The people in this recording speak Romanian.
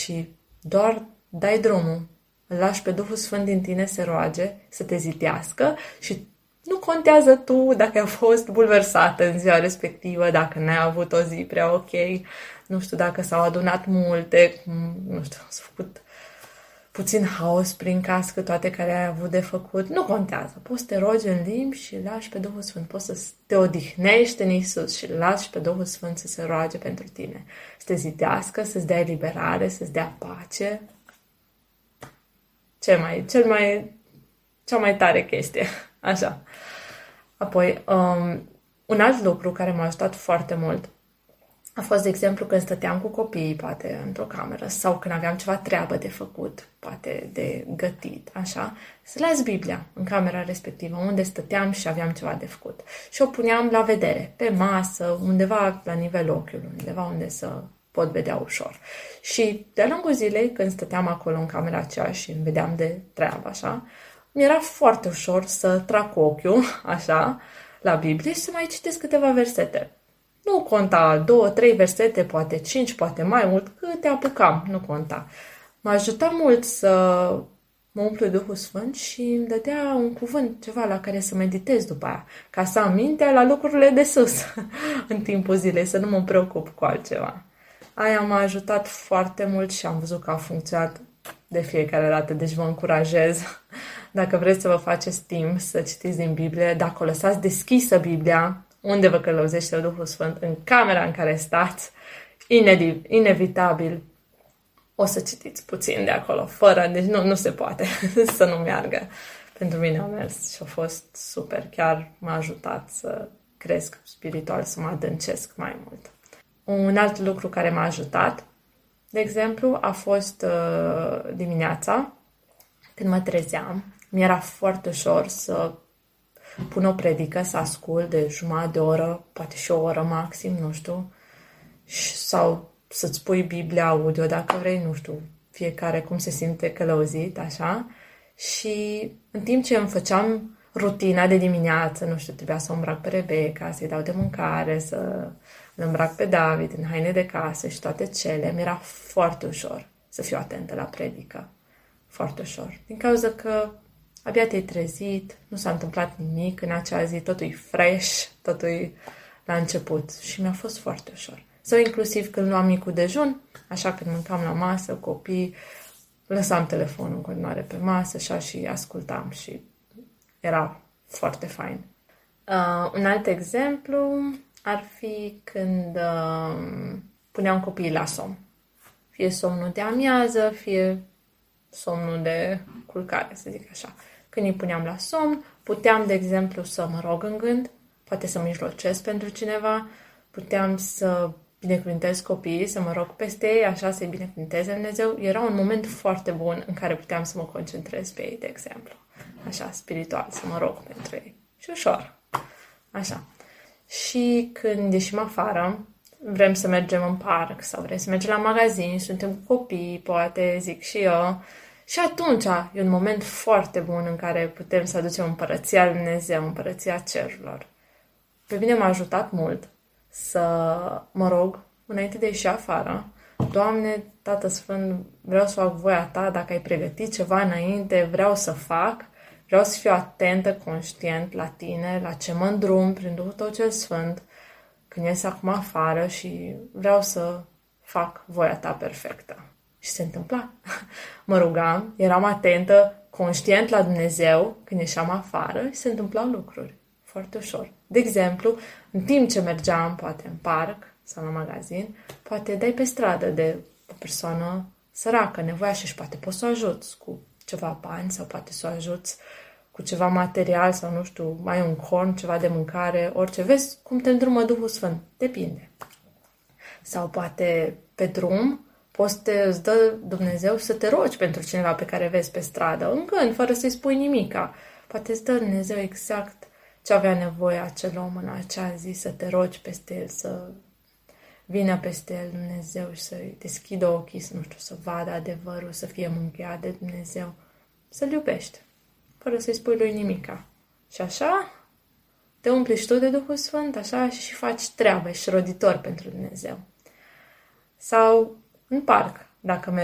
și doar dai drumul, îl lași pe Duhul Sfânt din tine să roage, să te zidească și nu contează tu dacă ai fost bulversată în ziua respectivă, dacă n-ai avut o zi prea ok, nu știu dacă s-au adunat multe, nu știu, s-a făcut puțin haos prin cască, toate care ai avut de făcut, nu contează. Poți să te rogi în limbi și lași pe Duhul Sfânt. Poți să te odihnești în Iisus și lași pe Duhul Sfânt să se roage pentru tine. Să te zidească, să-ți dea eliberare, să-ți dea pace. Cea mai tare chestie. Așa. Apoi, un alt lucru care m-a ajutat foarte mult a fost, de exemplu, când stăteam cu copiii, poate, într-o cameră, sau când aveam ceva treabă de făcut, poate de gătit, așa, să las Biblia în camera respectivă, unde stăteam și aveam ceva de făcut. Și o puneam la vedere, pe masă, undeva la nivelul ochiului, undeva unde să pot vedea ușor. Și de-a lungul zilei, când stăteam acolo în camera aceea și îmi vedeam de treabă, așa, mi-era foarte ușor să trag cu ochiul, așa, la Biblie și să mai citesc câteva versete. Nu conta 2, 3 versete, poate 5, poate mai mult, câte apucam, nu conta. M-a ajutat mult să mă umplu Duhul Sfânt și îmi dădea un cuvânt, ceva la care să meditez după aia, ca să am mintea la lucrurile de sus în timpul zilei, să nu mă preocup cu altceva. Aia m-a ajutat foarte mult și am văzut că a funcționat de fiecare dată, deci vă încurajez. Dacă vreți să vă faceți timp să citiți din Biblie, dacă o lăsați deschisă Biblia, unde vă călăuzește Duhul Sfânt, în camera în care stați, inevitabil o să citiți puțin de acolo, deci nu se poate să nu meargă. Pentru mine a mers și a fost super, chiar m-a ajutat să cresc spiritual, să mă adâncesc mai mult. Un alt lucru care m-a ajutat, de exemplu, a fost dimineața, când mă trezeam, mi-era foarte ușor să pun o predică, să ascult de jumătate de oră, poate și o oră maxim, nu știu, sau să-ți pui Biblia audio dacă vrei, nu știu, fiecare cum se simte călăuzit, așa, și în timp ce îmi făceam rutina de dimineață, nu știu, trebuia să o îmbrac pe Rebecca, să-i dau de mâncare, să îl îmbrac pe David în haine de casă și toate cele, mi-era foarte ușor să fiu atentă la predică. Foarte ușor. Din cauza că abia te-ai trezit, nu s-a întâmplat nimic în acea zi, totul e fresh, totul e la început și mi-a fost foarte ușor. Sau inclusiv când luam micul dejun, așa când mâncam la masă, copii, lăsam telefonul în continuare pe masă așa, și ascultam și era foarte fain. Un alt exemplu ar fi când puneam copiii la somn. Fie somnul de amiază, fie somnul de culcare, să zic așa. Când îi puneam la somn, puteam, de exemplu, să mă rog în gând, poate să mijlocesc pentru cineva, puteam să binecuvântez copiii, să mă rog peste ei, așa să-i binecuvânteze Dumnezeu. Era un moment foarte bun în care puteam să mă concentrez pe ei, de exemplu. Așa, spiritual, să mă rog pentru ei. Și ușor. Așa. Și când ieșim afară, vrem să mergem în parc sau vrem să mergem la magazin, suntem cu copii, poate, zic și eu. Și atunci e un moment foarte bun în care putem să aducem împărăția lui Dumnezeu, împărăția cerurilor. Pe mine m-a ajutat mult să mă rog înainte de a ieși afară. Doamne, Tată Sfânt, vreau să fac voia Ta, dacă ai pregătit ceva înainte, vreau să fac, vreau să fiu atentă, conștient la Tine, la ce mă îndrum prin Duhul Tău cel Sfânt, când ies acum afară și vreau să fac voia Ta perfectă. Și se întâmpla. Mă rugam, eram atentă, conștient la Dumnezeu când ieșeam afară și se întâmplau lucruri foarte ușor. De exemplu, în timp ce mergeam, poate în parc sau la magazin, poate dai pe stradă de o persoană săracă, nevoiașă și poate poți să o ajuți cu ceva bani sau poate să o ajuți cu ceva material sau, nu știu, mai un corn, ceva de mâncare, orice. Vezi cum te îndrumă Duhul Sfânt. Depinde. Sau poate pe drum îți dă Dumnezeu să te rogi pentru cineva pe care vezi pe stradă, în gând, fără să-i spui nimica. Poate îți dă Dumnezeu exact ce avea nevoie acel om în acea zi, să te rogi peste el, să vină peste el Dumnezeu și să-i deschidă ochii, să, nu știu, să vadă adevărul, să fie mângâiat de Dumnezeu, să-l iubești, fără să-i spui lui nimica. Și așa te umpli și tu de Duhul Sfânt, așa și faci treabă, ești roditor pentru Dumnezeu. Sau în parc, dacă